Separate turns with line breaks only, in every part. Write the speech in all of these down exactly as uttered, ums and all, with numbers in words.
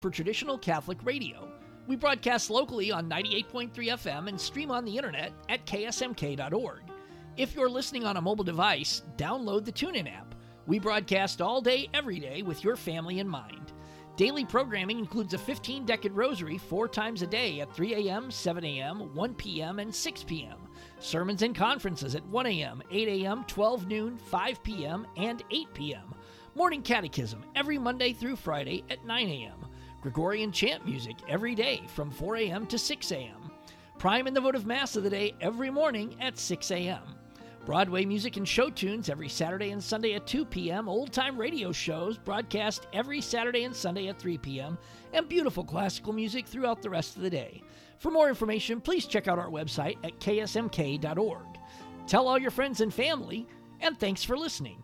for traditional Catholic radio. We broadcast locally on ninety-eight point three F M and stream on the internet at K S M K dot org. If you're listening on a mobile device, download the TuneIn app. We broadcast all day, every day with your family in mind. Daily programming includes a fifteen-decade rosary four times a day at three a.m., seven a.m., one p.m., and six p.m. Sermons and conferences at one a.m., eight a.m., twelve noon, five p.m., and eight p.m. Morning catechism every Monday through Friday at nine a.m. Gregorian chant music every day from four a.m. to six a.m. Prime and the votive Mass of the day every morning at six a.m. Broadway music and show tunes every Saturday and Sunday at two p.m., old-time radio shows broadcast every Saturday and Sunday at three p.m., and beautiful classical music throughout the rest of the day. For more information, please check out our website at K S M K dot org. Tell all your friends and family, and thanks for listening.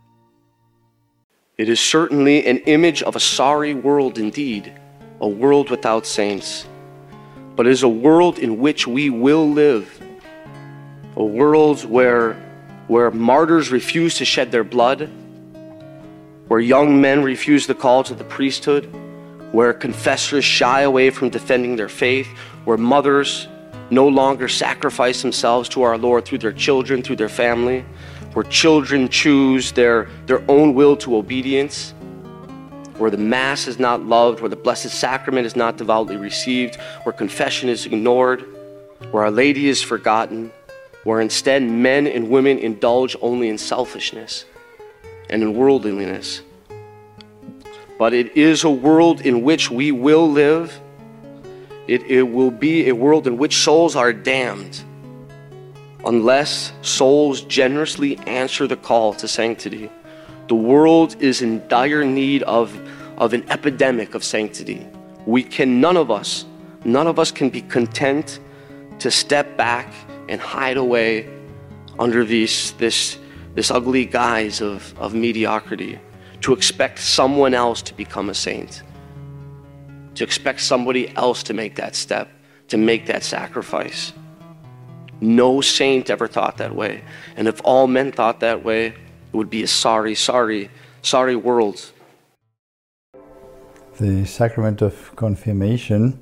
It is certainly an image of a sorry world indeed, a world without saints. But it is a world in which we will live, a world where where martyrs refuse to shed their blood, where young men refuse the call to the priesthood, where confessors shy away from defending their faith, where mothers no longer sacrifice themselves to our Lord through their children, through their family, where children choose their, their own will to obedience, where the Mass is not loved, where the Blessed Sacrament is not devoutly received, where confession is ignored, where Our Lady is forgotten, where instead men and women indulge only in selfishness and in worldliness. But it is a world in which we will live. It, it will be a world in which souls are damned unless souls generously answer the call to sanctity. The world is in dire need of, of an epidemic of sanctity. We can, none of us, none of us can be content to step back and hide away under these, this, this ugly guise of, of mediocrity, to expect someone else to become a saint, to expect somebody else to make that step, to make that sacrifice. No saint ever thought that way. And if all men thought that way, it would be a sorry, sorry, sorry world.
The sacrament of confirmation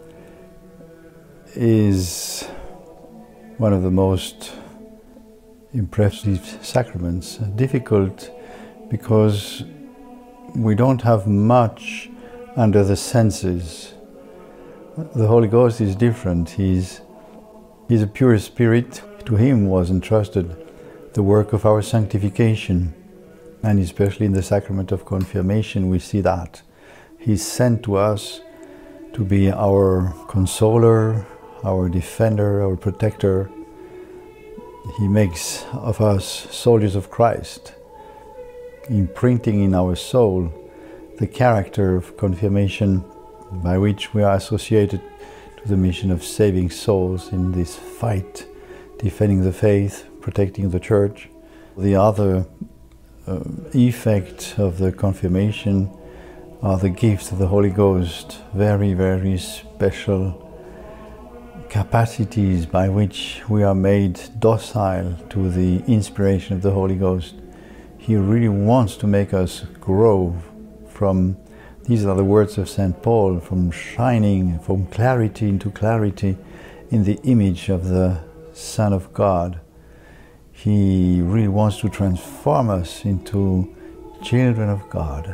is one of the most impressive sacraments. Difficult because we don't have much under the senses. The Holy Ghost is different. He's, he's a pure spirit. To him was entrusted the work of our sanctification. And especially in the sacrament of confirmation, we see that. He's sent to us to be our consoler, our defender, our protector. He makes of us soldiers of Christ, imprinting in our soul the character of confirmation by which we are associated to the mission of saving souls in this fight, defending the faith, protecting the church. The other uh, effect of the confirmation are the gifts of the Holy Ghost, very, very special capacities by which we are made docile to the inspiration of the Holy Ghost. He really wants to make us grow from, these are the words of Saint Paul, from shining, from clarity into clarity in the image of the Son of God. He really wants to transform us into children of God.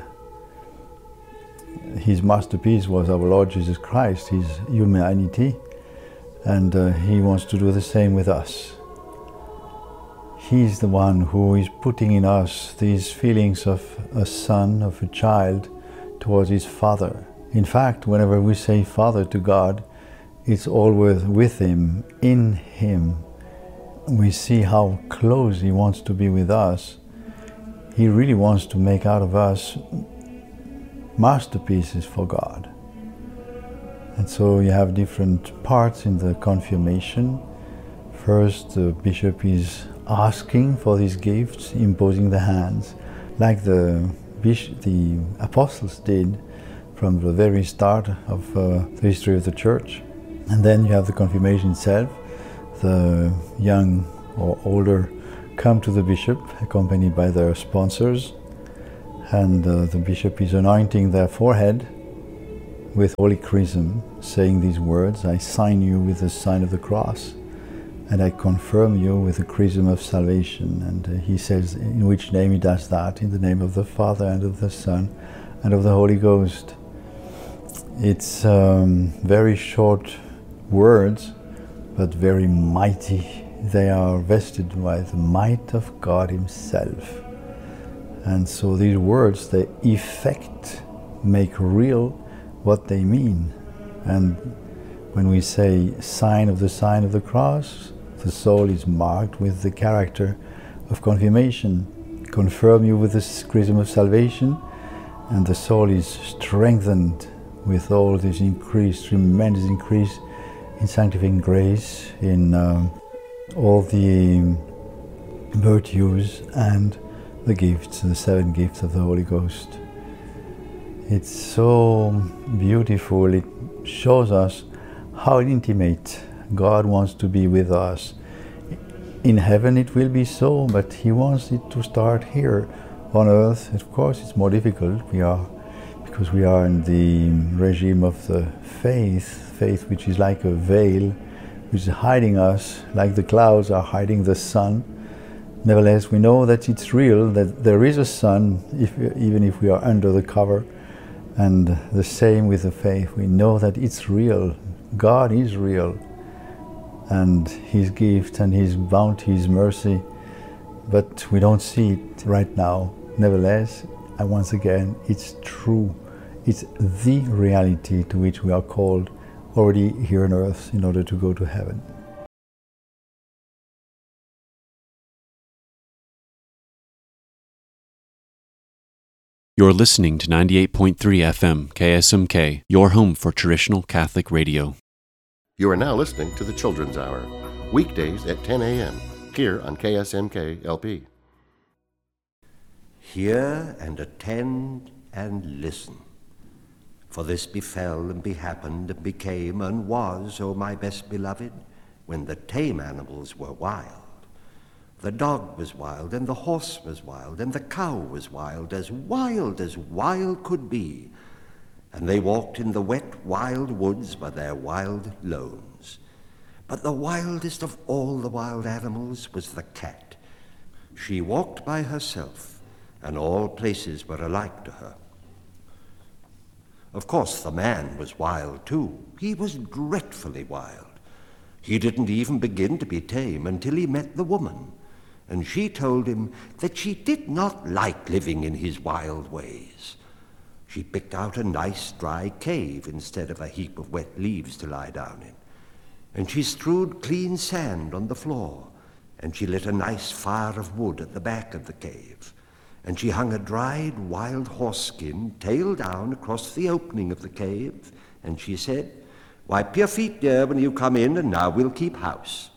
His masterpiece was our Lord Jesus Christ, his humanity, and uh, he wants to do the same with us. He's the one who is putting in us these feelings of a son, of a child, towards his Father. In fact, whenever we say Father to God, it's always with him, in him. We see how close he wants to be with us. He really wants to make out of us masterpieces for God. And so you have different parts in the confirmation. First, the bishop is asking for these gifts, imposing the hands, like the, bishop, the apostles did from the very start of uh, the history of the church. And then you have the confirmation itself. The young or older come to the bishop, accompanied by their sponsors, and uh, the bishop is anointing their forehead with holy chrism, saying these words, I sign you with the sign of the cross, and I confirm you with the chrism of salvation. And uh, he says in which name he does that, in the name of the Father and of the Son and of the Holy Ghost. It's um, very short words, but very mighty. They are vested by the might of God himself. And so these words, they effect, make real what they mean. And when we say sign of the sign of the cross, the soul is marked with the character of confirmation. Confirm you with the chrism of salvation, and the soul is strengthened with all this increase, tremendous increase in sanctifying grace, in uh, all the virtues and the gifts, the seven gifts of the Holy Ghost. It's so beautiful. It shows us how intimate God wants to be with us. In heaven it will be so, but he wants it to start here on earth. Of course it's more difficult. We are, because we are in the regime of the faith, faith which is like a veil, which is hiding us, like the clouds are hiding the sun. Nevertheless, we know that it's real, that there is a sun, if, even if we are under the cover. And the same with the faith. We know that it's real. God is real. And his gift and his bounty, his mercy. But we don't see it right now. Nevertheless, and once again, it's true. It's the reality to which we are called already here on earth in order to go to heaven.
You're listening to ninety-eight point three F M K S M K, your home for traditional Catholic radio.
You are now listening to the Children's Hour, weekdays at ten a.m., here on K S M K L P.
Hear and attend and listen. For this befell and behappened and became and was, O my best beloved, when the tame animals were wild. The dog was wild, and the horse was wild, and the cow was wild, as wild as wild could be. And they walked in the wet, wild woods by their wild lones. But the wildest of all the wild animals was the cat. She walked by herself, and all places were alike to her. Of course, the man was wild too. He was dreadfully wild. He didn't even begin to be tame until he met the woman. And she told him that she did not like living in his wild ways. She picked out a nice dry cave instead of a heap of wet leaves to lie down in. And she strewed clean sand on the floor, and she lit a nice fire of wood at the back of the cave. And she hung a dried wild horse skin, tail down, across the opening of the cave, and she said, "Wipe your feet, dear, when you come in, and now we'll keep house."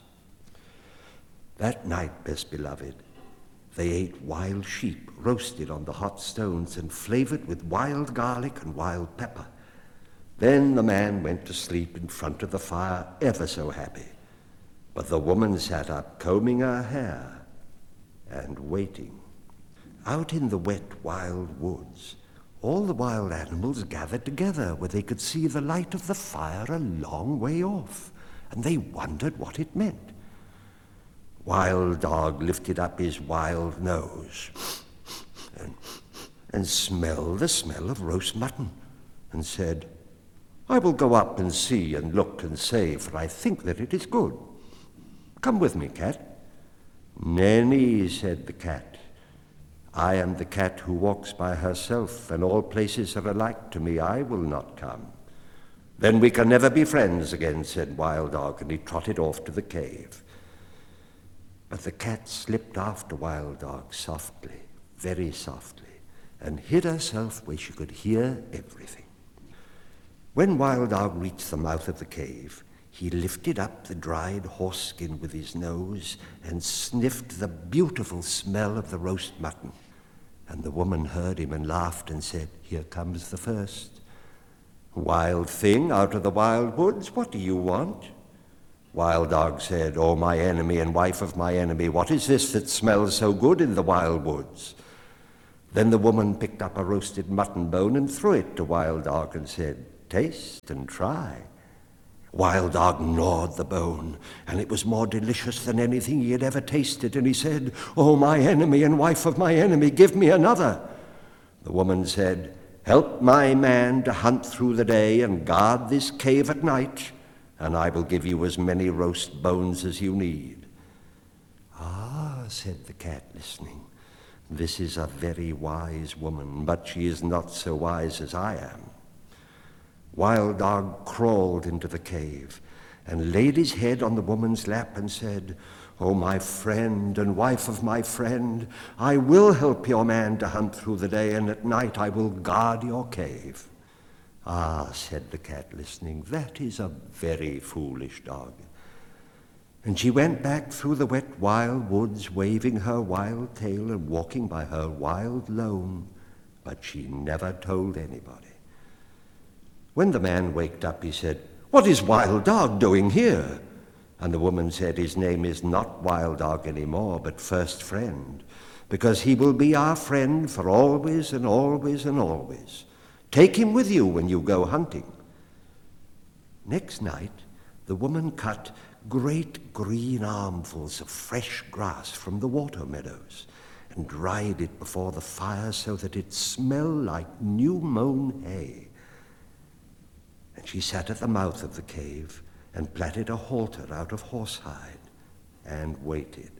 That night, best beloved, they ate wild sheep roasted on the hot stones and flavored with wild garlic and wild pepper. Then the man went to sleep in front of the fire, ever so happy. But the woman sat up, combing her hair and waiting. Out in the wet, wild woods, all the wild animals gathered together where they could see the light of the fire a long way off, and they wondered what it meant. Wild Dog lifted up his wild nose and, and smelled the smell of roast mutton and said, "I will go up and see and look and say, for I think that it is good. Come with me, cat." "Nenny," said the cat, "I am the cat who walks by herself, and all places are alike to me. I will not come." "Then we can never be friends again," said Wild Dog, and he trotted off to the cave. But the cat slipped after Wild Dog softly, very softly, and hid herself where she could hear everything. When Wild Dog reached the mouth of the cave, he lifted up the dried horse skin with his nose and sniffed the beautiful smell of the roast mutton. And the woman heard him and laughed and said, "Here comes the first. Wild thing out of the wild woods, what do you want?" Wild Dog said, "Oh, my enemy and wife of my enemy, what is this that smells so good in the wild woods?" Then the woman picked up a roasted mutton bone and threw it to Wild Dog and said, taste and try. Wild Dog gnawed the bone, and it was more delicious than anything he had ever tasted, and he said, "Oh, my enemy and wife of my enemy, give me another." The woman said, "Help my man to hunt through the day and guard this cave at night, and I will give you as many roast bones as you need." "Ah," said the cat, listening, "this is a very wise woman, but she is not so wise as I am." Wild Dog crawled into the cave and laid his head on the woman's lap and said, "Oh, my friend and wife of my friend, I will help your man to hunt through the day, and at night I will guard your cave." "Ah," said the cat, listening, "that is a very foolish dog." And she went back through the wet wild woods, waving her wild tail and walking by her wild lone, but she never told anybody. When the man waked up, he said, "What is Wild Dog doing here?" And the woman said, "His name is not Wild Dog anymore, but First Friend, because he will be our friend for always and always and always. Take him with you when you go hunting." Next night, the woman cut great green armfuls of fresh grass from the water meadows and dried it before the fire so that it smelled like new-mown hay. And she sat at the mouth of the cave and plaited a halter out of horsehide and waited.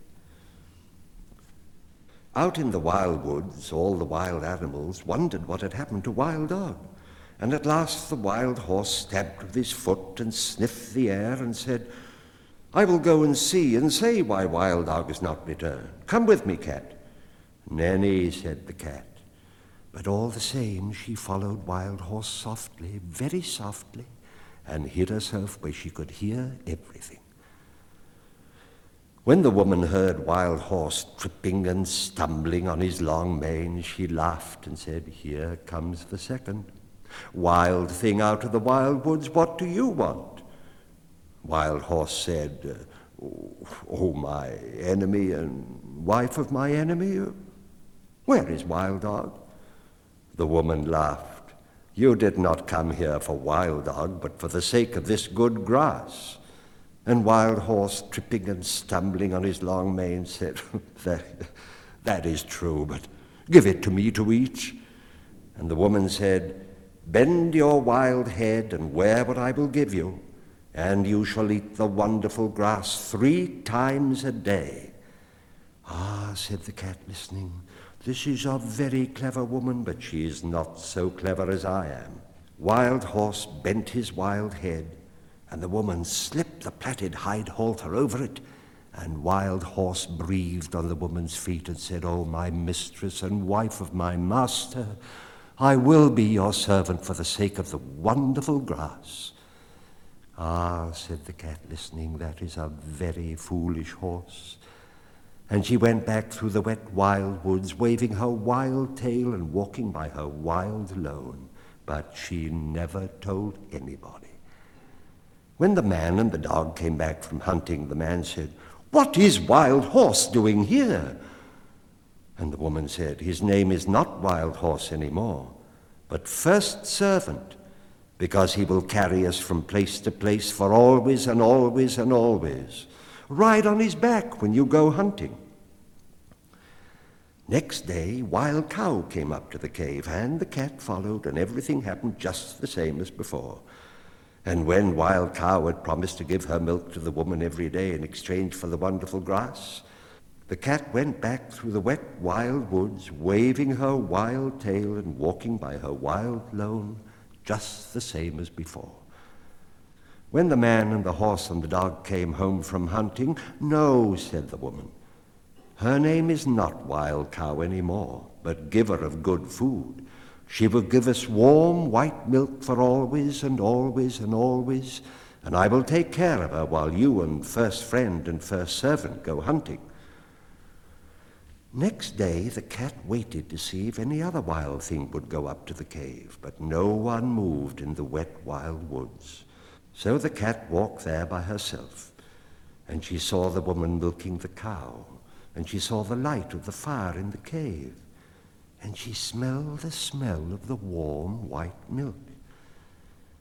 Out in the wild woods, all the wild animals wondered what had happened to Wild Dog. And at last the wild horse stamped with his foot and sniffed the air and said, "I will go and see and say why Wild Dog has not returned. Come with me, cat." "Nanny," said the cat. But all the same she followed Wild Horse softly, very softly, and hid herself where she could hear everything. When the woman heard Wild Horse tripping and stumbling on his long mane, she laughed and said, "Here comes the second. Wild thing out of the wild woods, what do you want?" Wild Horse said, "Oh, my enemy and wife of my enemy, where is Wild Dog?" The woman laughed. "You did not come here for Wild Dog, but for the sake of this good grass." And Wild Horse, tripping and stumbling on his long mane, said, that, that is true, but give it to me to eat." And the woman said, "Bend your wild head and wear what I will give you, and you shall eat the wonderful grass three times a day." "Ah," said the cat, listening, "this is a very clever woman, but she is not so clever as I am." Wild Horse bent his wild head, and the woman slipped the plaited hide halter over it, and Wild Horse breathed on the woman's feet and said, "Oh, my mistress and wife of my master, I will be your servant for the sake of the wonderful grass." "Ah," said the cat, listening, "that is a very foolish horse." And she went back through the wet wild woods, waving her wild tail and walking by her wild lone, but she never told anybody. When the man and the dog came back from hunting, the man said, "What is Wild Horse doing here?" And the woman said, "His name is not Wild Horse anymore, but First Servant, because he will carry us from place to place for always and always and always. Ride on his back when you go hunting." Next day, Wild Cow came up to the cave, and the cat followed, and everything happened just the same as before. And when Wild Cow had promised to give her milk to the woman every day in exchange for the wonderful grass, the cat went back through the wet wild woods, waving her wild tail and walking by her wild lone, just the same as before. When the man and the horse and the dog came home from hunting, "No," said the woman, "her name is not Wild Cow anymore, but Giver of Good Food. She will give us warm white milk for always and always and always, and I will take care of her while you and First Friend and First Servant go hunting." Next day the cat waited to see if any other wild thing would go up to the cave, but no one moved in the wet wild woods. So the cat walked there by herself, and she saw the woman milking the cow, and she saw the light of the fire in the cave, and she smelled the smell of the warm white milk.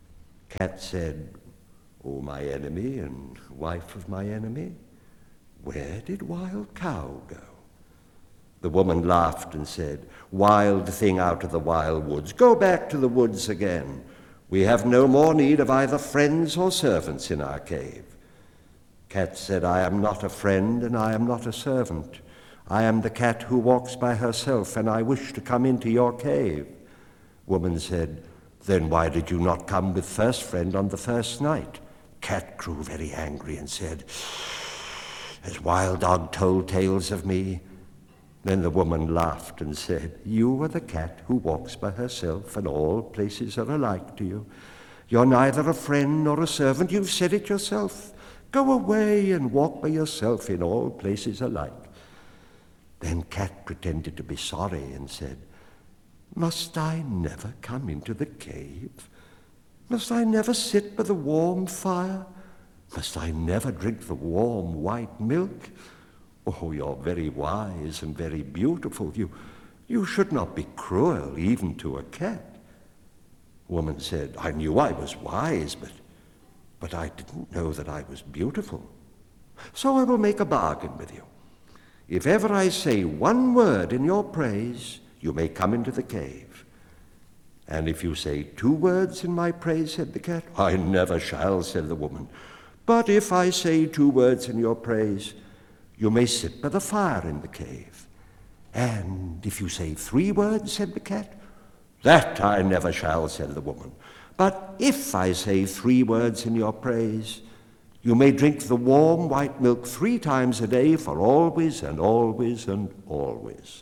Cat said, "O my enemy and wife of my enemy, where did Wild Cow go?" The woman laughed and said, "Wild thing out of the wild woods, go back to the woods again. We have no more need of either friends or servants in our cave." Cat said, "I am not a friend and I am not a servant. I am the cat who walks by herself, and I wish to come into your cave." Woman said, "Then why did you not come with first friend on the first night?" Cat grew very angry and said, "Has Wild Dog told tales of me?" Then the woman laughed and said, "You are the cat who walks by herself, and all places are alike to you. You're neither a friend nor a servant. You've said it yourself. Go away and walk by yourself in all places alike." Then Cat pretended to be sorry and said, "Must I never come into the cave? Must I never sit by the warm fire? Must I never drink the warm white milk? Oh, you're very wise and very beautiful. You, you should not be cruel even to a cat." Woman said, "I knew I was wise, but, but I didn't know that I was beautiful. So I will make a bargain with you. If ever I say one word in your praise, you may come into the cave. And if you say two words in my praise," said the cat. "I never shall," said the woman. "But if I say two words in your praise, you may sit by the fire in the cave. And if you say three words," said the cat. "That I never shall," said the woman. "But if I say three words in your praise, you may drink the warm white milk three times a day for always and always and always."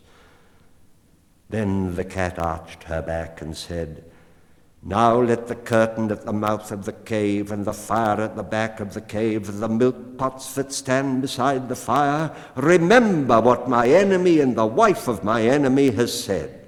Then the cat arched her back and said, "Now let the curtain at the mouth of the cave, and the fire at the back of the cave, and the milk pots that stand beside the fire, remember what my enemy and the wife of my enemy has said."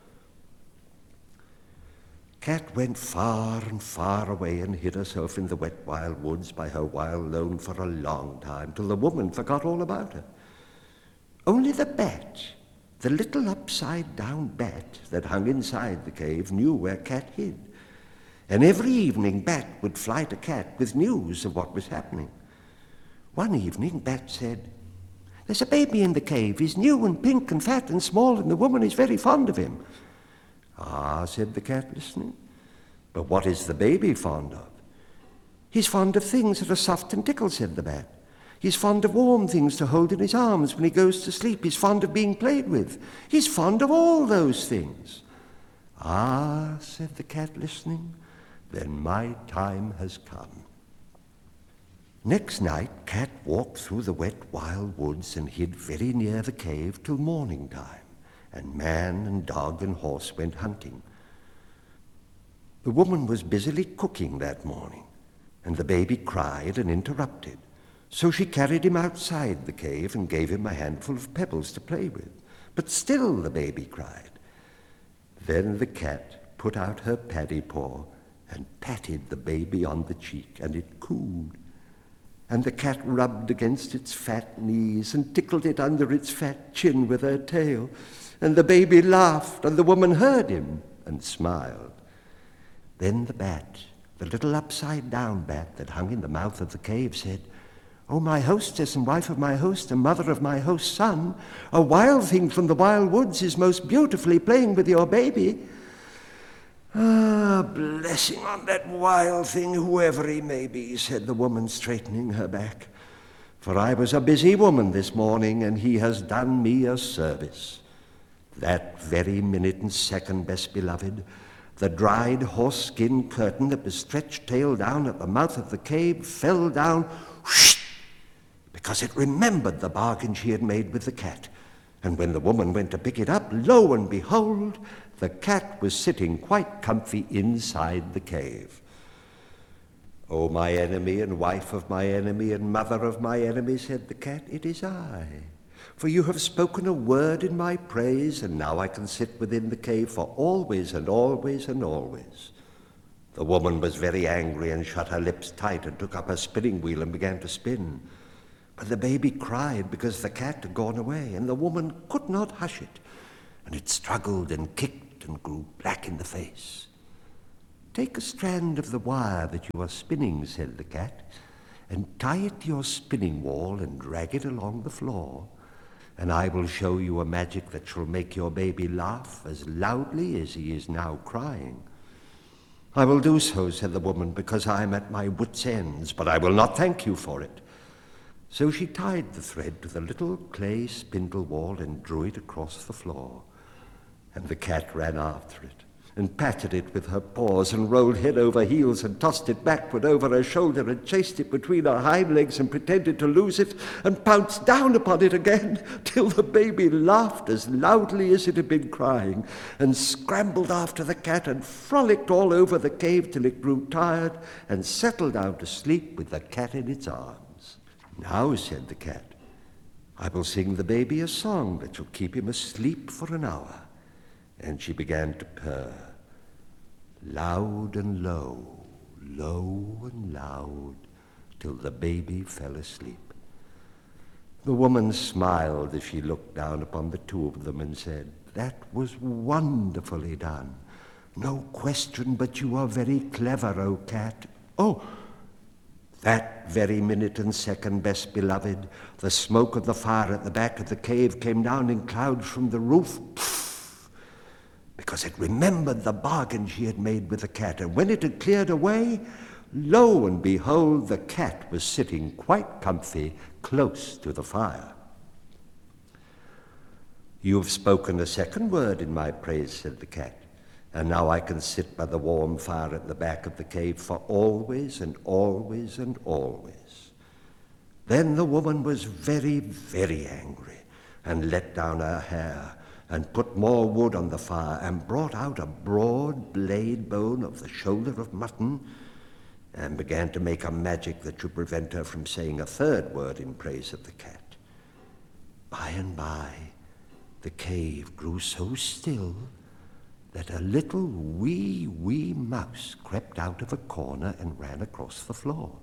Cat went far and far away and hid herself in the wet wild woods by her wild lone for a long time, till the woman forgot all about her. Only the bat, the little upside-down bat that hung inside the cave, knew where Cat hid. And every evening Bat would fly to Cat with news of what was happening. One evening Bat said, "There's a baby in the cave. He's new and pink and fat and small, and the woman is very fond of him." "Ah," said the cat, listening, "but what is the baby fond of?" "He's fond of things that are soft and tickle," said the bat. "He's fond of warm things to hold in his arms when he goes to sleep. He's fond of being played with. He's fond of all those things." "Ah," said the cat, listening, "then my time has come." Next night, Cat walked through the wet wild woods and hid very near the cave till morning time, and man and dog and horse went hunting. The woman was busily cooking that morning, and the baby cried and interrupted. So she carried him outside the cave and gave him a handful of pebbles to play with. But still the baby cried. Then the cat put out her paddy paw and patted the baby on the cheek, and it cooed. And the cat rubbed against its fat knees and tickled it under its fat chin with her tail. And the baby laughed, and the woman heard him and smiled. Then the bat, the little upside-down bat that hung in the mouth of the cave, said, "Oh, my hostess and wife of my host and mother of my host's son, a wild thing from the wild woods is most beautifully playing with your baby." "Ah, blessing on that wild thing, whoever he may be," said the woman, straightening her back. "For I was a busy woman this morning, and he has done me a service." That very minute and second, best beloved, the dried horse-skin curtain that was stretched tail down at the mouth of the cave fell down, whoosh, because it remembered the bargain she had made with the cat. And when the woman went to pick it up, lo and behold, the cat was sitting quite comfy inside the cave. "Oh, my enemy and wife of my enemy and mother of my enemy," said the cat, "it is I. For you have spoken a word in my praise, and now I can sit within the cave for always and always and always." The woman was very angry and shut her lips tight and took up her spinning wheel and began to spin. But the baby cried because the cat had gone away, and the woman could not hush it, and it struggled and kicked and grew black in the face. "Take a strand of the wire that you are spinning," said the cat, "and tie it to your spinning wall and drag it along the floor, and I will show you a magic that shall make your baby laugh as loudly as he is now crying." "I will do so," said the woman, "because I am at my wits' ends, but I will not thank you for it." So she tied the thread to the little clay spindle wall and drew it across the floor, and the cat ran after it, and patted it with her paws, and rolled head over heels, and tossed it backward over her shoulder, and chased it between her hind legs, and pretended to lose it, and pounced down upon it again, till the baby laughed as loudly as it had been crying, and scrambled after the cat, and frolicked all over the cave till it grew tired, and settled down to sleep with the cat in its arms. "Now," said the cat, "I will sing the baby a song that shall keep him asleep for an hour." And she began to purr, loud and low, low and loud, till the baby fell asleep. The woman smiled as she looked down upon the two of them and said, "That was wonderfully done. No question but you are very clever, O cat." Oh, that very minute and second, best beloved, the smoke of the fire at the back of the cave came down in clouds from the roof, because it remembered the bargain she had made with the cat. And when it had cleared away, lo and behold, the cat was sitting quite comfy close to the fire. "You have spoken a second word in my praise," said the cat, "and now I can sit by the warm fire at the back of the cave for always and always and always." Then the woman was very, very angry, and let down her hair, and put more wood on the fire, and brought out a broad blade bone of the shoulder of mutton, and began to make a magic that should prevent her from saying a third word in praise of the cat. By and by, the cave grew so still that a little wee, wee mouse crept out of a corner and ran across the floor.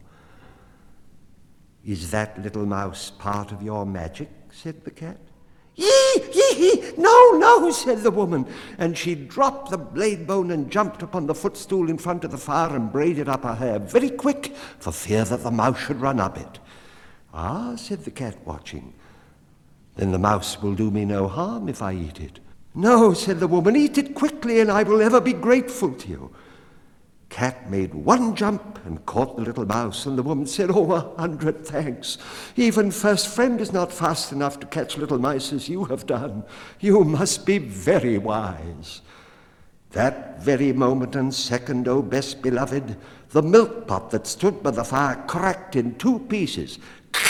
"Is that little mouse part of your magic?" said the cat. "Yee, yee, yee, no, no," said the woman, and she dropped the blade bone and jumped upon the footstool in front of the fire and braided up her hair very quick, for fear that the mouse should run up it. "Ah," said the cat, watching, "then the mouse will do me no harm if I eat it." "No," said the woman, "eat it quickly, and I will ever be grateful to you." Cat made one jump and caught the little mouse, and the woman said, "Oh, a hundred thanks. Even first friend is not fast enough to catch little mice as you have done. You must be very wise." That very moment and second, O best beloved, the milk pot that stood by the fire cracked in two pieces,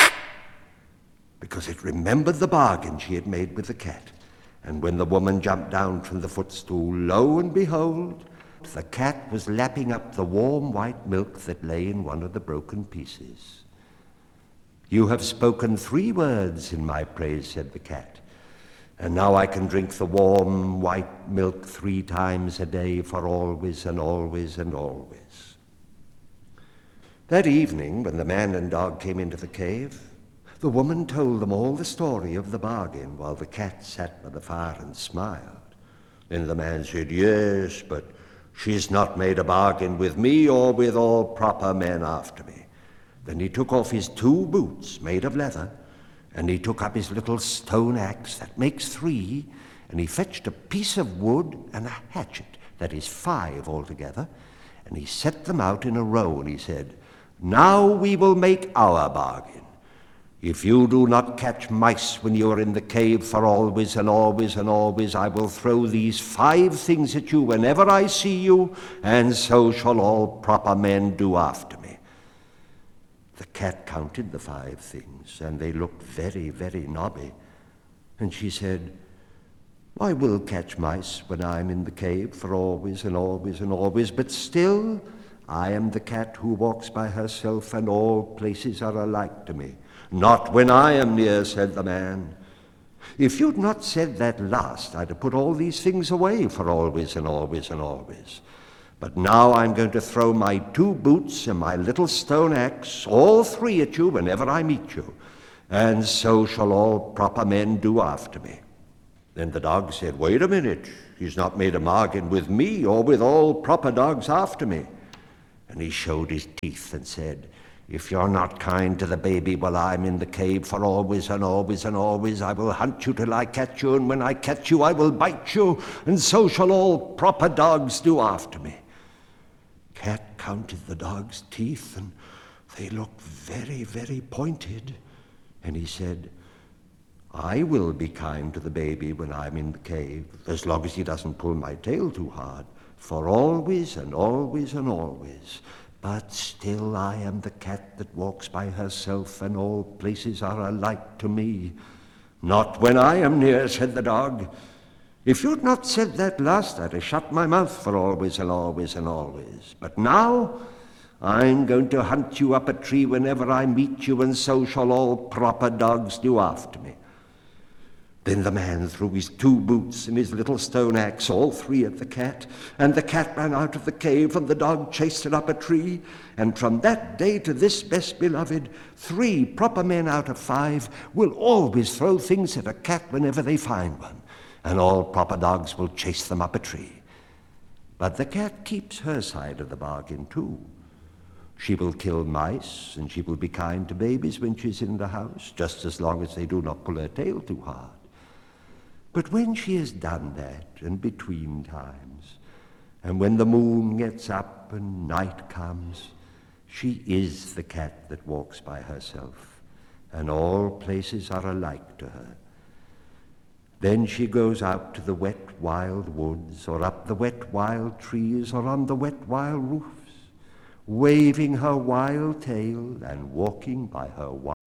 because it remembered the bargain she had made with the cat. And when the woman jumped down from the footstool, lo and behold, the cat was lapping up the warm white milk that lay in one of the broken pieces. "You have spoken three words in my praise," said the cat, "and now I can drink the warm white milk three times a day for always and always and always." That evening, when the man and dog came into the cave, the woman told them all the story of the bargain, while the cat sat by the fire and smiled. Then the man said, "Yes, but she's not made a bargain with me or with all proper men after me." Then he took off his two boots made of leather, and he took up his little stone axe that makes three, and he fetched a piece of wood and a hatchet, that is five altogether, and he set them out in a row, and he said, "Now we will make our bargain. If you do not catch mice when you are in the cave for always and always and always, I will throw these five things at you whenever I see you, and so shall all proper men do after me." The cat counted the five things, and they looked very, very knobby. And she said, "I will catch mice when I am in the cave for always and always and always, but still I am the cat who walks by herself, and all places are alike to me." "Not when I am near," said the man. "If you'd not said that last, I'd have put all these things away for always and always and always. But now I'm going to throw my two boots and my little stone axe, all three at you whenever I meet you, and so shall all proper men do after me." Then the dog said, "Wait a minute, he's not made a bargain with me or with all proper dogs after me." And he showed his teeth and said, "If you're not kind to the baby while I'm in the cave, for always and always and always I will hunt you till I catch you, and when I catch you I will bite you, and so shall all proper dogs do after me." Cat counted the dog's teeth, and they looked very, very pointed. And he said, "I will be kind to the baby when I'm in the cave, as long as he doesn't pull my tail too hard, for always and always and always. But still I am the cat that walks by herself, and all places are alike to me." "Not when I am near," said the dog. "If you'd not said that last, I'd have shut my mouth for always and always and always. But now I'm going to hunt you up a tree whenever I meet you, and so shall all proper dogs do after me." Then the man threw his two boots and his little stone axe, all three at the cat, and the cat ran out of the cave, and the dog chased it up a tree. And from that day to this, best beloved, three proper men out of five will always throw things at a cat whenever they find one, and all proper dogs will chase them up a tree. But the cat keeps her side of the bargain too. She will kill mice, and she will be kind to babies when she's in the house, just as long as they do not pull her tail too hard. But when she has done that, and between times, and when the moon gets up and night comes, she is the cat that walks by herself, and all places are alike to her. Then she goes out to the wet, wild woods, or up the wet, wild trees, or on the wet, wild roofs, waving her wild tail and walking by her wild